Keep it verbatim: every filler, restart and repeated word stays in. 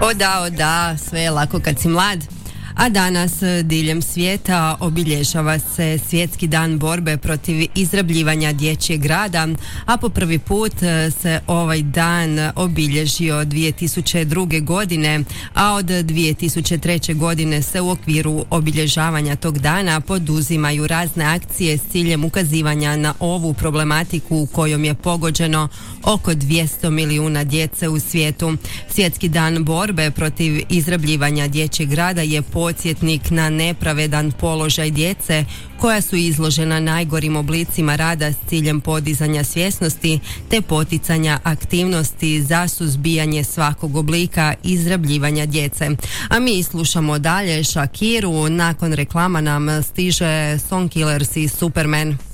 O da, o da, sve je lako kad si mlad. A danas diljem svijeta obilježava se Svjetski dan borbe protiv izrabljivanja dječjeg rada, a po prvi put se ovaj dan obilježio dvije tisuće druge. godine, a od dvije tisuće treće. godine se u okviru obilježavanja tog dana poduzimaju razne akcije s ciljem ukazivanja na ovu problematiku kojom je pogođeno oko dvjesto milijuna djece u svijetu. Svjetski dan borbe protiv izrabljivanja dječjeg rada je podsjetnik na nepravedan položaj djece koja su izložena najgorim oblicima rada s ciljem podizanja svjesnosti te poticanja aktivnosti za suzbijanje svakog oblika izrabljivanja djece. A mi slušamo dalje Shakiru, nakon reklama nam stiže Songkillers i Superman.